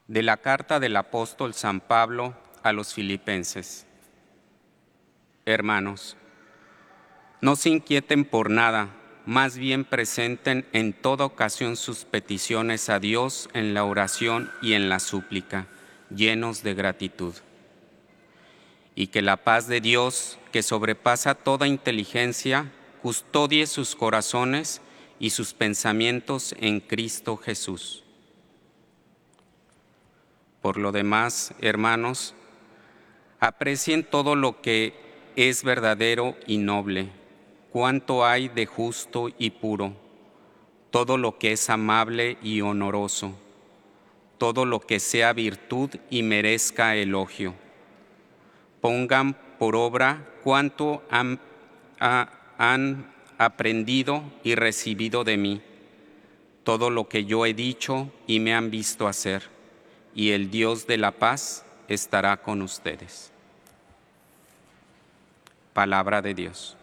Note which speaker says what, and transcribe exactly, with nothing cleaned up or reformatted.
Speaker 1: De la carta del apóstol San Pablo a los Filipenses. Hermanos, no se inquieten por nada, más bien presenten en toda ocasión sus peticiones a Dios en la oración y en la súplica, llenos de gratitud. Y que la paz de Dios, que sobrepasa toda inteligencia, custodie sus corazones y sus pensamientos en Cristo Jesús. Por lo demás, hermanos, aprecien todo lo que es verdadero y noble, cuanto hay de justo y puro, todo lo que es amable y honoroso, todo lo que sea virtud y merezca elogio. Pongan por obra cuanto han, ha, han aprendido y recibido de mí, todo lo que yo he dicho y me han visto hacer, y el Dios de la paz estará con ustedes. Palabra de Dios.